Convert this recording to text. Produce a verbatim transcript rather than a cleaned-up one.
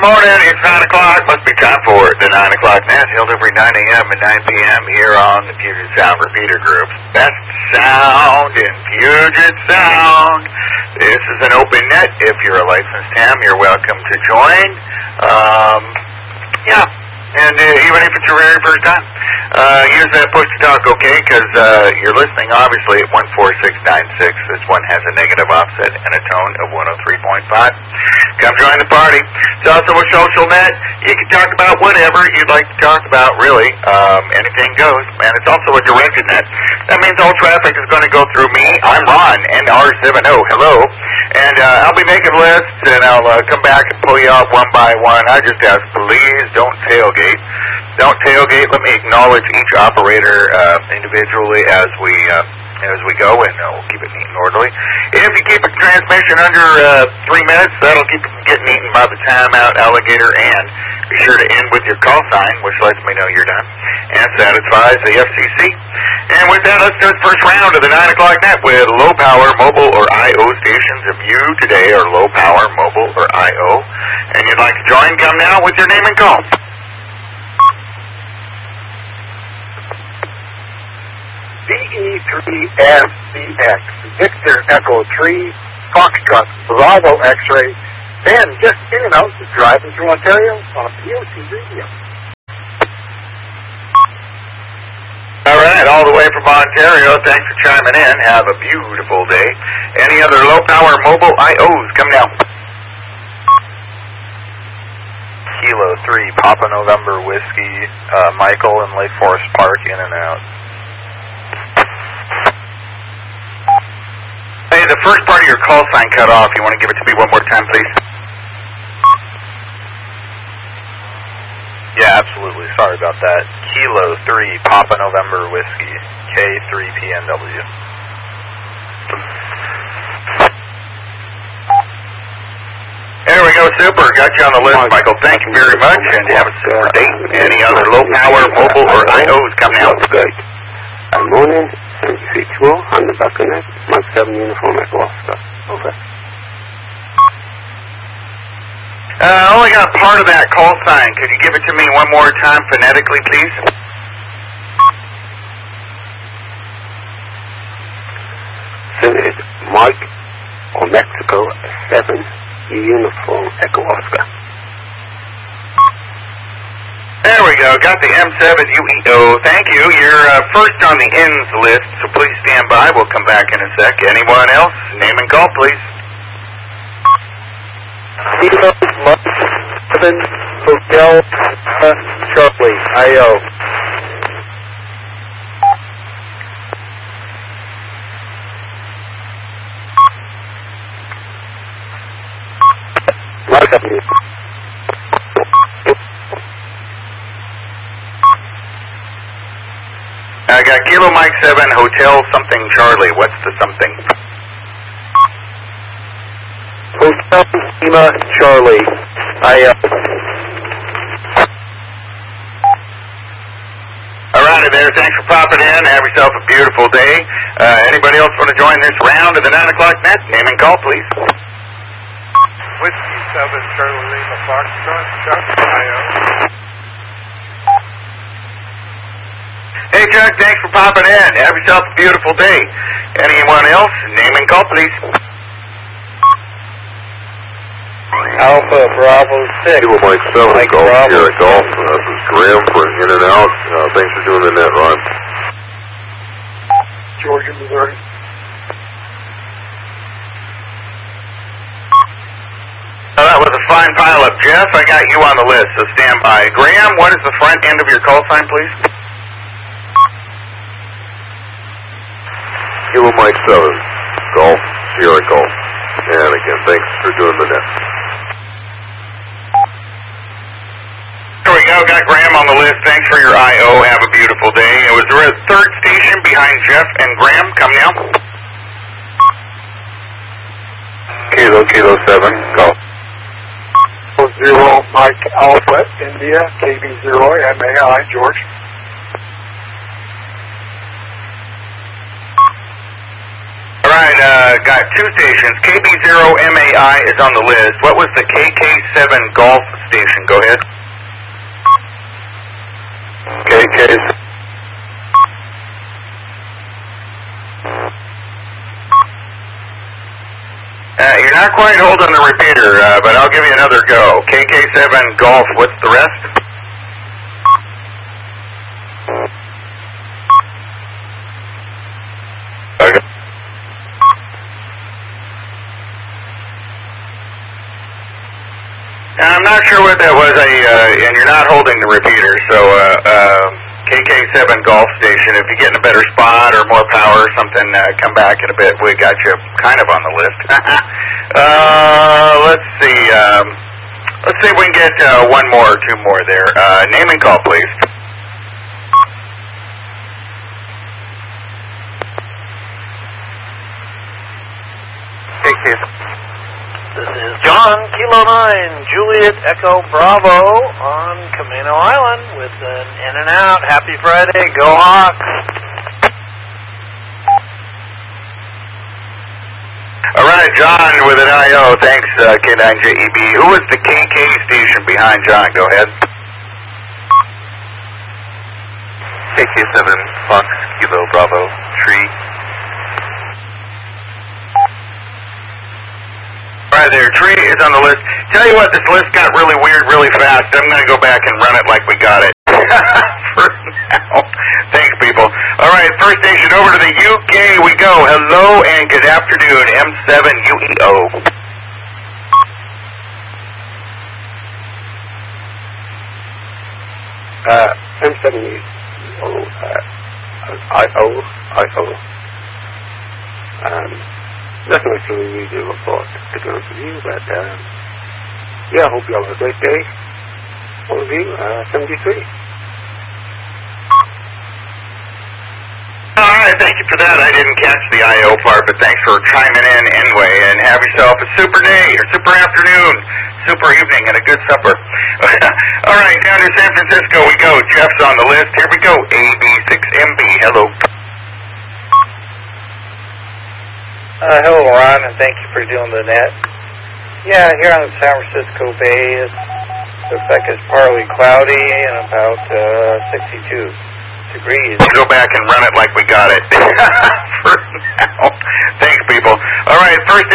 morning, it's nine o'clock. Must be time for the nine o'clock net, held every nine a.m. and nine p.m. here on the Puget Sound Repeater Group's best sound in Puget Sound. This is an open net. If you're a licensed ham, you're welcome to join. Um, yeah, and uh, even if it's your very first time, uh, use that push to talk, okay? Because uh, you're listening, obviously, at one four six nine six. This one has a negative offset and a tone of one oh three point five. Come join the party. It's also a social net. You can talk about whatever you'd like to talk about, really. Um, anything goes. And it's also a directed net. That means all traffic is going to go through me. I'm Ron, N R seven O. Hello. And uh, I'll be making lists, and I'll uh, come back and pull you off one by one. I just ask, please don't tailgate. Don't tailgate. Let me acknowledge each operator uh, individually as we uh, as we go, and uh, we'll keep it neat and orderly. If you keep a transmission under uh, three minutes, that'll keep it getting eaten by the time out, alligator, and be sure to end with your call sign, which lets me know you're done, and satisfies the F C C. And with that, let's start the first round of the nine o'clock net with low-power mobile or I O stations. If you today are low-power mobile or I O, and you'd like to join, come now with your name and call. D E three S C X, Victor Echo three, Foxtrot, Bravo X-Ray, and just in and out, driving through Ontario on P O C Radio. All right, all the way from Ontario, thanks for chiming in. Have a beautiful day. Any other low-power mobile I Os, come now. Kilo three, Papa November Whiskey, uh, Michael in Lake Forest Park, in and out. Hey, the first part of your call sign cut off. You want to give it to me one more time, please? Yeah, absolutely. Sorry about that. Kilo three, Papa November Whiskey, K three P N W. There we go, super. Got you on the list, Michael. Thank you very much, and have a super day. Any other low-power mobile or I Os coming out? Good. Good morning. seventy-three two oh on the Buccaneer, Mark seven Uniform Echo Oscar. Over. Uh, I only got part of that call sign. Could you give it to me one more time phonetically, please? Senate Mark or Mexico seven Uniform Echo Oscar. There we go. Got the M seven U E O. Thank you. You're uh, first on the ends list, so please stand by. We'll come back in a sec. Anyone else? Name and call, please. Kilo Mike seven Hotel uh, Charlie, I O. I got Kilo Mike seven Hotel something Charlie. What's the something? Hotel Lima Charlie, I O. Alrighty there. Thanks for popping in. Have yourself a beautiful day. Uh, anybody else want to join this round of the nine o'clock net? Name and call, please. Whiskey seven Charlie Lima Foxtrot, Chuck, I O. Hey, Chuck, thanks for popping in. Have yourself a beautiful day. Anyone else? Name and call, please. Alpha Bravo six. Kilo Mike seven, Mike Golf, Bravo. Sierra Golf. Uh, this is Graham for In and Out. Uh, thanks for doing the net, Ron. Georgia, Missouri. Oh, that was a fine pileup. Jeff, I got you on the list, so stand by. Graham, what is the front end of your call sign, please? Kilo Mike seven, Golf, Sierra Golf. And again, thanks for doing the net. There we go. Got Graham on the list. Thanks for your I O. Have a beautiful day. It was the third station behind Jeff and Graham. Come now. Kilo, Kilo seven, Golf. Zero Mike Alpha India, K B zero M A I George. right, uh, got two stations. K B zero M A I is on the list. What was the K K seven Golf station? Go ahead. K K. Uh, you're not quite holding the repeater, uh, but I'll give you another go. K K seven Golf, what's the rest? Okay. I'm not sure what that was, I, uh, and you're not holding the repeater, so uh, uh, K K seven Golf Station, if you get in a better spot or more power or something, uh, come back in a bit. We got you kind of on the list. uh, let's see. Um, let's see if we can get uh, one more or two more there. Uh, name and call, please. K K. This is John, Kilo nine, Juliet Echo Bravo on Camino Island with an in and out. Happy Friday. Go Hawks. All right, John with an I O. Thanks, uh, K nine J E B. Who was the K K station behind John? Go ahead. K K seven Fox Kilo Bravo Tree. Right there, Tree is on the list. Tell you what, this list got really weird really fast. I'm going to go back and run it like we got it. For now. Thanks, people. All right, first station over to the U K we go. Hello and good afternoon, M seven U E O. Uh, M seven U E O, uh, I O, I O. Um, nothing much to really do report, to be honest with you, but, um, yeah, I hope you all have a great day. All of you, uh, seventy-three. All right, thank you for that. I didn't catch the I O part, but thanks for chiming in anyway, and have yourself a super day, or super afternoon, super evening, and a good supper. All right, down to San Francisco we go. Jeff's on the list. Here we go. A B six M B. Hello. Uh, hello, Ron, and thank you for doing the net. Yeah, here on the San Francisco Bay, it looks like it's partly cloudy and about uh, sixty-two degrees. Go back and run it like we got it. For now. Thanks, people. All right, first